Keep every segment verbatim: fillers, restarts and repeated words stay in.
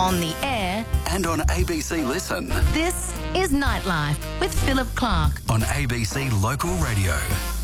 on the air, and on A B C Listen. this is Nightlife with Philip Clark. On A B C Local Radio.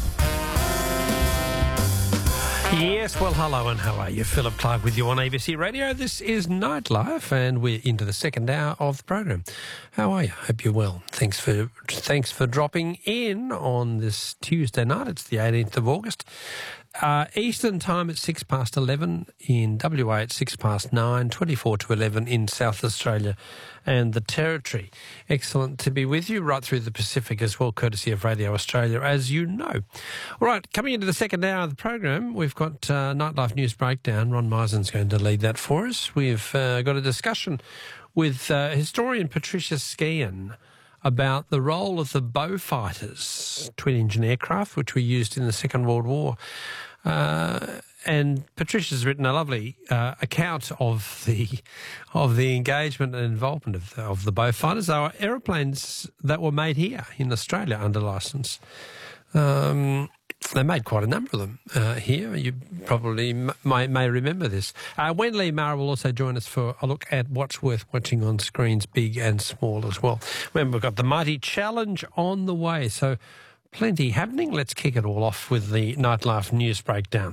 Yes, well, hello and how are you? Philip Clark with you on A B C Radio. This is Nightlife and we're into the second hour of the program. How are you? Hope you're well. Thanks for thanks for dropping in on this Tuesday night. It's the eighteenth of August. Uh, Eastern time at six past eleven, in W A at six past nine, twenty-four to eleven in South Australia and the Territory. Excellent to be with you right through the Pacific as well, courtesy of Radio Australia, as you know. All right, coming into the second hour of the program, we've got uh, Nightlife News Breakdown. Ron Meisen's going to lead that for us. We've uh, got a discussion with uh, historian Patricia Skehan about the role of the Beaufighters, twin-engine aircraft, which were used in the Second World War. Uh, and Patricia's written a lovely uh, account of the of the engagement and involvement of the, of the Beaufighters. They were aeroplanes that were made here in Australia under licence. Um, they made quite a number of them uh, here. You probably m- may, may remember this. Uh, Wendy Mara will also join us for a look at what's worth watching on screens, big and small as well. Remember, we've got the Mighty Challenge on the way, so plenty happening. Let's kick it all off with the Nightlife News Breakdown.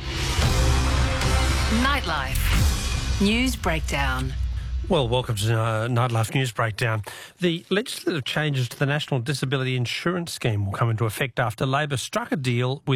Nightlife News Breakdown. Well, welcome to uh, Nightlife News Breakdown. The legislative changes to the National Disability Insurance Scheme will come into effect after Labor struck a deal with